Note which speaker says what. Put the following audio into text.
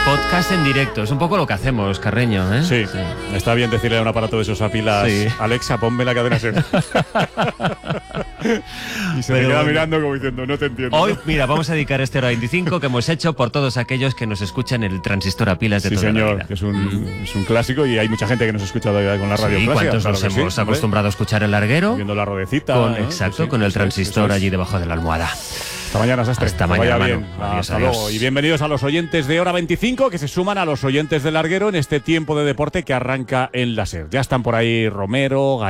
Speaker 1: Podcast en directo, es un poco lo que hacemos, Carreño, ¿eh?
Speaker 2: Sí, está bien decirle a un aparato de esos a pilas, sí. Alexa, ponme la cadena SER. Y se me queda mirando como diciendo, no te entiendo.
Speaker 1: Hoy, mira, vamos a dedicar este hora 25 que hemos hecho por todos aquellos que nos escuchan en el transistor a pilas de toda la vida.
Speaker 2: Sí, señor, que es un clásico y hay mucha gente que nos escucha todavía con la radio clásica.
Speaker 1: ¿Cuántos nos hemos acostumbrado a escuchar el larguero?
Speaker 2: Viendo la rodecita.
Speaker 1: Exacto, con el transistor allí debajo de la almohada.
Speaker 2: Hasta mañana, Sastre.
Speaker 1: Hasta mañana,
Speaker 2: Bien. Hasta luego. Y bienvenidos a los oyentes de Hora 25 que se suman a los oyentes del larguero en este tiempo de deporte que arranca en la SER. Ya están por ahí Romero,